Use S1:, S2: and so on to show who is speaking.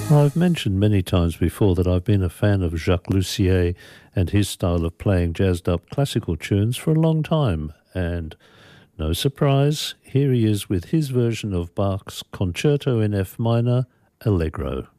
S1: I've mentioned many times before that I've been a fan of Jacques Lussier and his style of playing jazzed up classical tunes for a long time, and no surprise, here he is with his version of Bach's Concerto in F minor, Allegro.